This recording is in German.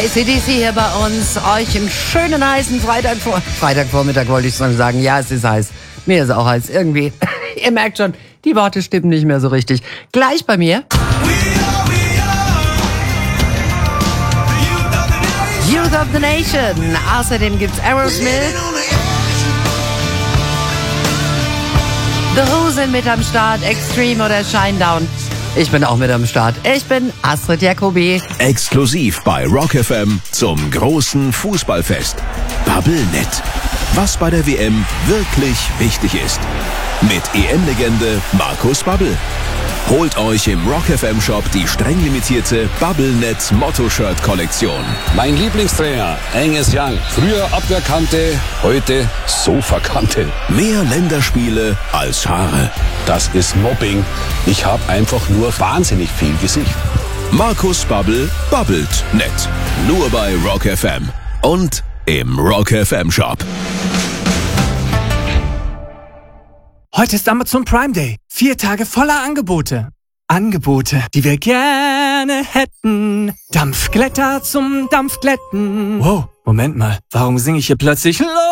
AC/DC hier bei uns. Euch einen schönen heißen Freitagvormittag wollte ich schon sagen. Ja, es ist heiß. Mir ist auch heiß. Irgendwie. Ihr merkt schon, die Worte stimmen nicht mehr so richtig. Gleich bei mir. Youth of the Nation. Außerdem gibt's Aerosmith. The Who sind mit am Start. Extreme oder Shinedown. Ich bin auch mit am Start. Ich bin Astrid Jacobi. Exklusiv bei Rock FM zum großen Fußballfest. Bubblenet. Was bei der WM wirklich wichtig ist. Mit EM-Legende Markus Babbel. Holt euch im Rock FM Shop die streng limitierte Bubblenet Motto-Shirt-Kollektion. Mein Lieblingstrainer, Angus Young. Früher Abwehrkante, heute Sofakante. Mehr Länderspiele als Haare. Das ist Mobbing. Ich habe einfach nur wahnsinnig viel Gesicht. Markus Babbel babbelt nett. Nur bei Rock FM. Und im Rock FM Shop. Heute ist Amazon Prime Day. 4 Tage voller Angebote. Angebote, die wir gerne hätten. Dampfglätter zum Dampfglätten. Wow, Moment mal. Warum singe ich hier plötzlich